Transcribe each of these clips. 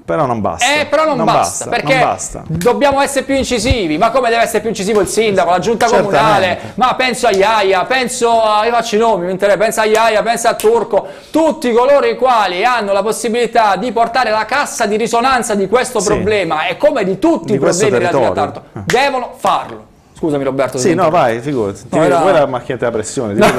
Però non basta. Però non basta, perché non basta. dobbiamo essere più incisivi. Ma come deve essere più incisivo il sindaco, la giunta comunale? Ma penso a Iaia, penso a, io faccio i nomi, mi interessa, penso a Iaia, penso a Turco, tutti coloro i quali hanno la possibilità di portare la cassa di risonanza di questo problema, e come di tutti i problemi relativi a Taranto, devono farlo. Scusami Roberto. Sì, no, vai, figurati. Vuoi la macchinetta da pressione? No,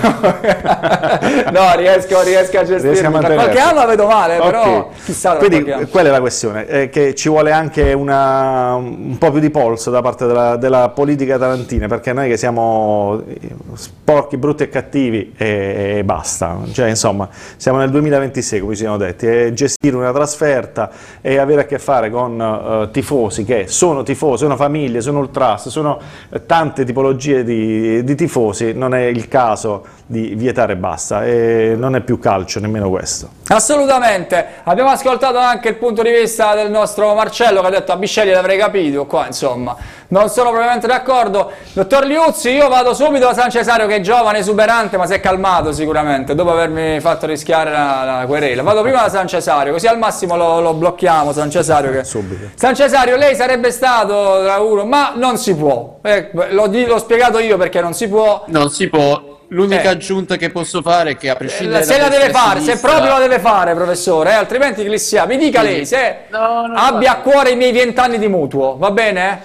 no, riesco a gestire. Tra qualche anno la vedo male, però chissà. Quindi quella è la questione, che ci vuole anche un po' più di polso da parte della politica tarantina, perché noi che siamo sporchi, brutti e cattivi e basta. Cioè, insomma, siamo nel 2026, come ci siamo detti, e gestire una trasferta e avere a che fare con tifosi che sono tifosi, sono famiglie, sono ultras, sono tante tipologie di tifosi, non è il caso di vietare e basta, e non è più calcio nemmeno questo. Assolutamente. Abbiamo ascoltato anche il punto di vista del nostro Marcello, che ha detto a Bisceglie l'avrei capito, qua insomma non sono propriamente d'accordo. Dottor Liuzzi, io vado subito da San Cesario, che è giovane, esuberante, ma si è calmato sicuramente dopo avermi fatto rischiare la querela. Vado prima da San Cesario, così al massimo lo blocchiamo. San Cesario, che... Subito. San Cesario, lei sarebbe stato tra uno, ma non si può, l'ho spiegato io perché non si può. Non si può. L'unica aggiunta che posso fare è che, a prescindere se da la deve fare, sinistra, se proprio la deve fare, professore, altrimenti che sia. Mi dica lei, se abbia a cuore i miei 20 anni di mutuo, va bene?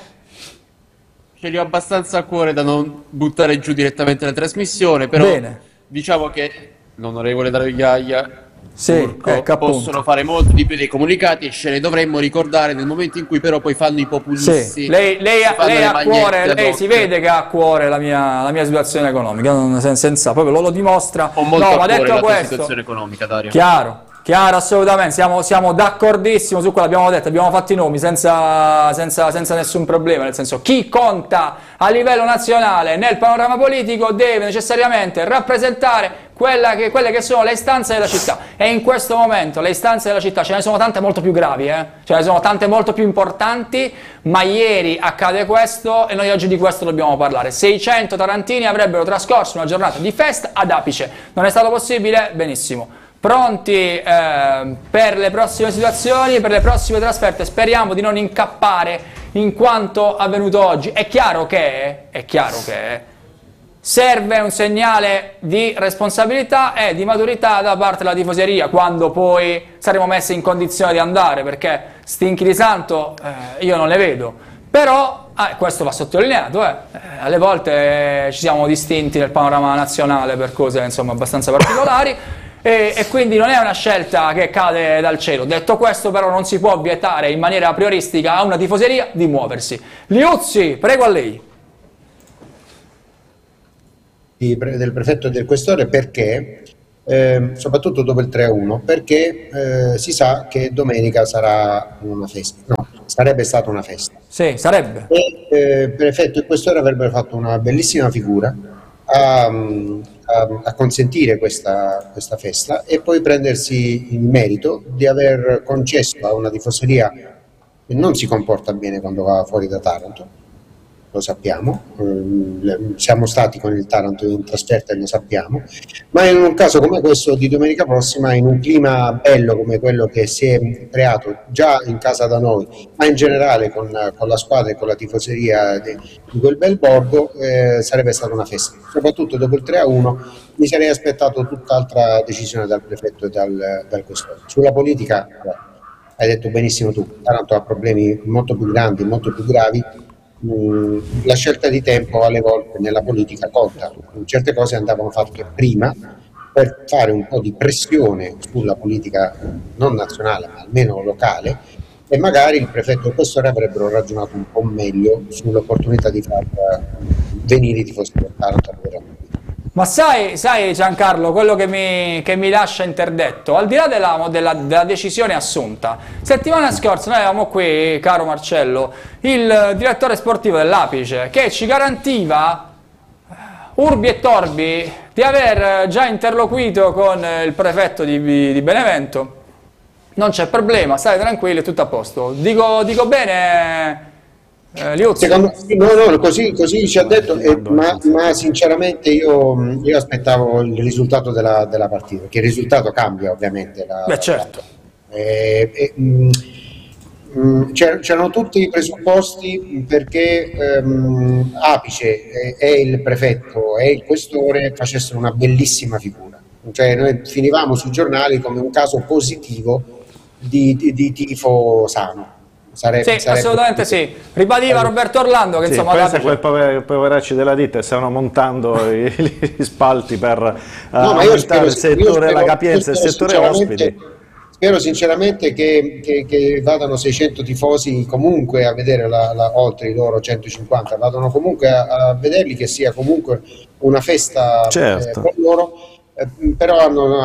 Ce li ho abbastanza a cuore da non buttare giù direttamente la trasmissione, però diciamo che l'onorevole Dravigaia, Turco, possono fare molto di più dei comunicati, e ce ne dovremmo ricordare nel momento in cui però poi fanno i populisti. Sì. Lei ha a cuore, lei si vede che ha a cuore la mia situazione economica, senza proprio lo dimostra. Ho molto a cuore detto la tua questo, situazione economica, Dario. Chiaro, assolutamente, siamo d'accordissimo su quello, abbiamo detto, abbiamo fatto i nomi senza nessun problema, nel senso, chi conta a livello nazionale nel panorama politico deve necessariamente rappresentare quelle che sono le istanze della città, e in questo momento le istanze della città ce ne sono tante molto più gravi, ce ne sono tante molto più importanti, ma ieri accade questo e noi oggi di questo dobbiamo parlare. 600 tarantini avrebbero trascorso una giornata di festa ad Apice, non è stato possibile? Benissimo. Pronti per le prossime situazioni, per le prossime trasferte, speriamo di non incappare in quanto avvenuto oggi. È chiaro che serve un segnale di responsabilità e di maturità da parte della tifoseria, quando poi saremo messi in condizione di andare, perché stinchi di santo io non ne vedo. Però questo va sottolineato, alle volte ci siamo distinti nel panorama nazionale per cose insomma abbastanza particolari. E quindi non è una scelta che cade dal cielo. Detto questo, però, non si può vietare in maniera prioristica a una tifoseria di muoversi. Liuzzi, prego, a lei. Del prefetto e del questore, perché soprattutto dopo il 3-1, perché si sa che domenica sarà una festa. No, sarebbe stata una festa. Sì, sarebbe. E il prefetto e il questore avrebbero fatto una bellissima figura a consentire questa festa, e poi prendersi il merito di aver concesso a una tifoseria che non si comporta bene quando va fuori da Taranto, lo sappiamo, siamo stati con il Taranto in trasferta e lo sappiamo, ma in un caso come questo di domenica prossima, in un clima bello come quello che si è creato già in casa da noi, ma in generale con la squadra e con la tifoseria di quel bel borgo, sarebbe stata una festa. Soprattutto dopo il 3-1 mi sarei aspettato tutt'altra decisione dal prefetto e dal questore. Sulla politica, hai detto benissimo tu, Taranto ha problemi molto più grandi, molto più gravi. La scelta di tempo alle volte nella politica conta. Certe cose andavano fatte prima per fare un po' di pressione sulla politica non nazionale ma almeno locale, e magari il prefetto e il questore avrebbero ragionato un po' meglio sull'opportunità di far venire i tifosi del Taranto. Ma sai Giancarlo, quello che mi lascia interdetto, al di là della decisione assunta, settimana scorsa noi avevamo qui, caro Marcello, il direttore sportivo dell'Apice, che ci garantiva, urbi e torbi, di aver già interloquito con il prefetto di Benevento. Non c'è problema, state tranquilli, è tutto a posto. Dico bene... Liuzzi. No, così ci ha detto, ma sinceramente io aspettavo il risultato della partita, che il risultato cambia ovviamente. Beh, certo. C'erano tutti i presupposti perché Apice e il prefetto e il questore facessero una bellissima figura. Cioè, noi finivamo sui giornali come un caso positivo di tifo sano. Sarebbe assolutamente sì. Ribadiva Roberto Orlando che insomma pensa quei poveracci della ditta stavano montando gli spalti per aumentare il settore, la capienza del settore ospiti. Spero sinceramente che vadano 600 tifosi comunque a vedere oltre i loro 150, vadano comunque a vederli, che sia comunque una festa per loro, però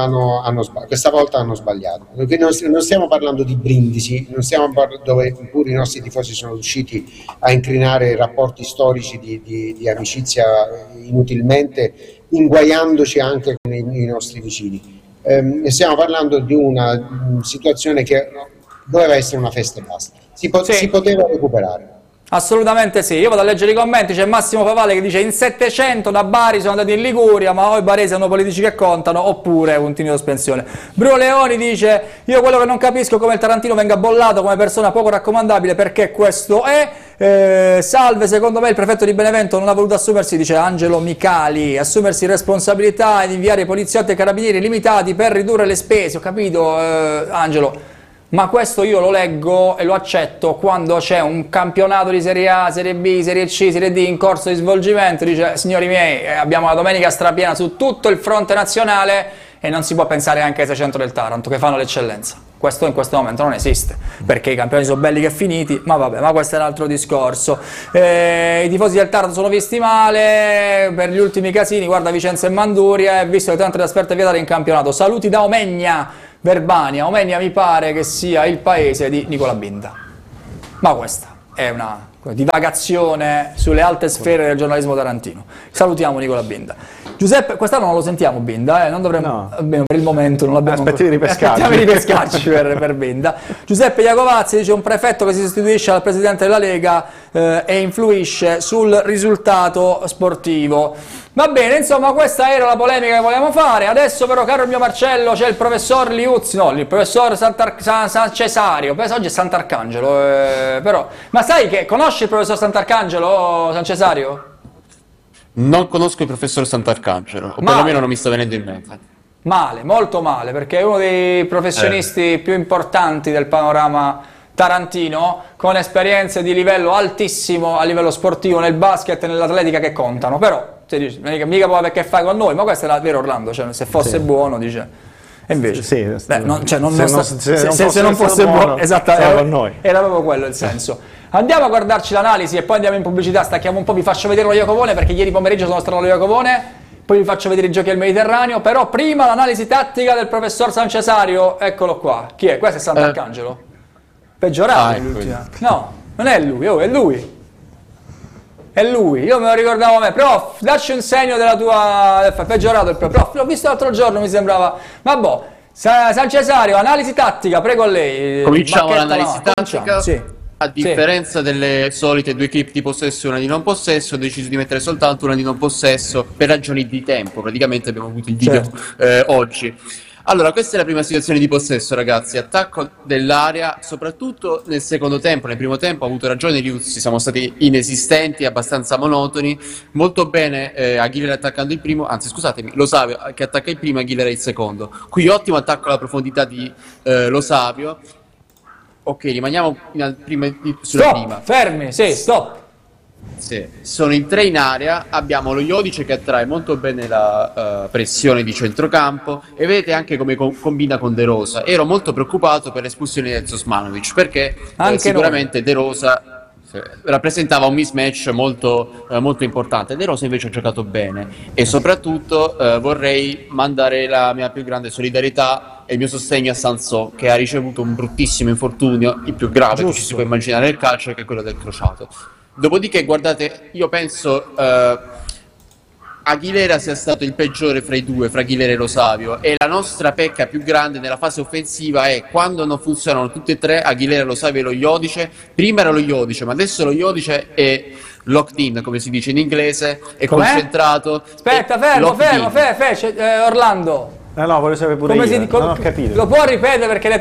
questa volta hanno sbagliato. Perché non stiamo parlando di Brindisi, non stiamo dove pure i nostri tifosi sono riusciti a incrinare rapporti storici di amicizia inutilmente, inguaiandoci anche con i nostri vicini. Stiamo parlando di una situazione che doveva essere una festa e basta, si poteva recuperare. Assolutamente sì, io vado a leggere i commenti, c'è Massimo Favale che dice in 700 da Bari sono andati in Liguria, ma i baresi hanno politici che contano, oppure puntini di sospensione. Bruno Leoni dice io quello che non capisco è come il Tarantino venga bollato come persona poco raccomandabile, perché questo è. Salve, secondo me il prefetto di Benevento non ha voluto assumersi, dice Angelo Micali, assumersi responsabilità ed inviare poliziotti e carabinieri limitati per ridurre le spese. Ho capito, Angelo, ma questo io lo leggo e lo accetto quando c'è un campionato di Serie A, Serie B, Serie C, Serie D in corso di svolgimento. Dice signori miei, abbiamo la domenica strapiena su tutto il fronte nazionale e non si può pensare anche ai 600 del Taranto che fanno l'eccellenza. Questo in questo momento non esiste, perché i campioni sono belli che finiti, ma vabbè, ma questo è un altro discorso. I tifosi del Taranto sono visti male per gli ultimi casini, guarda Vicenza e Manduria, e visto le tante trasferte vietate in campionato. Saluti da Omegna, Verbania. Omegna mi pare che sia il paese di Nicola Binda. Ma questa è una divagazione sulle alte sfere del giornalismo tarantino. Salutiamo Nicola Binda. Giuseppe, quest'anno non lo sentiamo Binda, non dovremmo, no. Almeno per il momento non l'abbiamo ancora. Aspettiamo di ripescarci per Binda. Giuseppe Iacovazzi dice un prefetto che si sostituisce al presidente della Lega e influisce sul risultato sportivo. Va bene, insomma questa era la polemica che volevamo fare. Adesso però, caro il mio Marcello, c'è il professor Liuzzi, no, il professor San Cesario, penso oggi è Sant'Arcangelo, però. Ma sai che conosci il professor Sant'Arcangelo, San Cesario? Non conosco il professor Sant'Arcangelo, o perlomeno non mi sta venendo in mente. Male, molto male, perché è uno dei professionisti più importanti del panorama tarantino, con esperienze di livello altissimo a livello sportivo nel basket e nell'atletica che contano. Però ti dici, mica può avere a che fare con noi, ma questo è vero Orlando, cioè se fosse buono dice. E invece se non fosse buono, esatto, era proprio quello il senso. Andiamo a guardarci l'analisi e poi andiamo in pubblicità, stacchiamo un po', vi faccio vedere lo Iacovone perché ieri pomeriggio sono stato allo Iacovone, poi vi faccio vedere i giochi al Mediterraneo, però prima l'analisi tattica del professor San Cesario, eccolo qua. Chi è? Questo è Sant'Arcangelo? Peggiorato l'ultima. No, non è lui, è lui. È lui, io me lo ricordavo a me. Prof, dacci un segno della tua... Peggiorato il prof, l'ho visto l'altro giorno, mi sembrava... Vabbè, San Cesario, analisi tattica, prego a lei. Cominciamo l'analisi tattica. Sì. A differenza delle solite due clip di possesso e una di non possesso, ho deciso di mettere soltanto una di non possesso per ragioni di tempo. Praticamente abbiamo avuto il video oggi. Allora, questa è la prima situazione di possesso, ragazzi. Attacco dell'area, soprattutto nel secondo tempo. Nel primo tempo ha avuto ragione Liuzzi, siamo stati inesistenti, abbastanza monotoni. Molto bene Aguilera attaccando il primo, anzi scusatemi, Lo Savio che attacca il primo e Aguilera il secondo. Qui ottimo attacco alla profondità di Lo Savio. Ok, rimaniamo sulla prima. Fermi, sì, stop. Sì, sono in tre in area, abbiamo lo Iodice che attrae molto bene la pressione di centrocampo e vedete anche come combina con De Rosa. Ero molto preoccupato per l'espulsione di Zosmanovic perché sicuramente De Rosa rappresentava un mismatch molto importante. De Rosa invece ha giocato bene e soprattutto vorrei mandare la mia più grande solidarietà e il mio sostegno a Sansò, che ha ricevuto un bruttissimo infortunio, il più grave che ci si può immaginare nel calcio, che è quello del crociato. Dopodiché, guardate, io penso Aguilera sia stato il peggiore fra i due, fra Aguilera e Lo Savio, e la nostra pecca più grande nella fase offensiva è quando non funzionano tutti e tre, Aguilera, Lo Savio e lo Iodice. Prima era lo Iodice, ma adesso lo Iodice è locked in, come si dice in inglese, è concentrato. Aspetta, fermo, Orlando. No, voglio sapere pure io, non ho capito. Lo può ripetere perché le